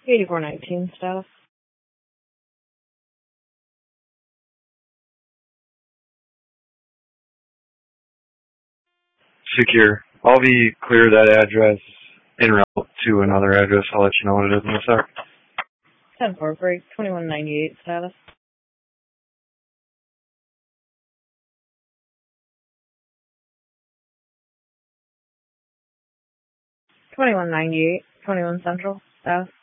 8419 status. Secure. I'll be clear that address en route to another address. I'll let you know what it is in a sec. 10-4 break, 2198 status. 2198, 21 Central, status.